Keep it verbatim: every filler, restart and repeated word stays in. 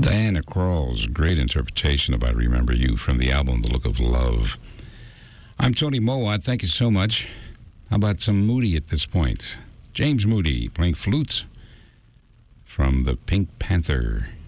Diana Krall's great interpretation of I Remember You from the album The Look of Love. I'm Tony Mowat. Thank you so much. How about some Moody at this point? James Moody playing flute from the Pink Panther